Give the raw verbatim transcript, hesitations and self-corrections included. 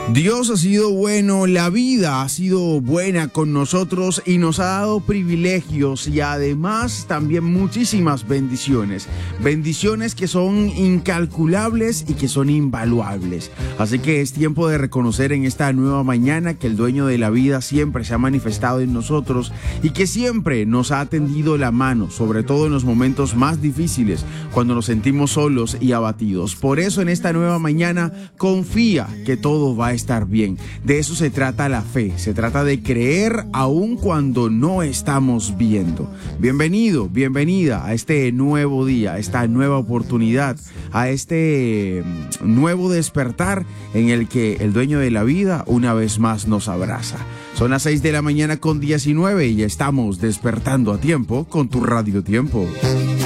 Dios ha sido bueno, la vida ha sido buena con nosotros y nos ha dado privilegios y además también muchísimas bendiciones. Bendiciones que son incalculables y que son invaluables. Así que es tiempo de reconocer en esta nueva mañana que el dueño de la vida siempre se ha manifestado en nosotros y que siempre nos ha tendido la mano, sobre todo en los momentos más difíciles, cuando nos sentimos solos y abatidos. Por eso en esta nueva mañana confía que todo va a estar bien. De eso se trata la fe, se trata de creer aun cuando no estamos viendo. Bienvenido, bienvenida a este nuevo día, a esta nueva oportunidad, a este nuevo despertar en el que el dueño de la vida una vez más nos abraza. Son las seis de la mañana con diecinueve y ya estamos despertando a tiempo con tu Radio Tiempo.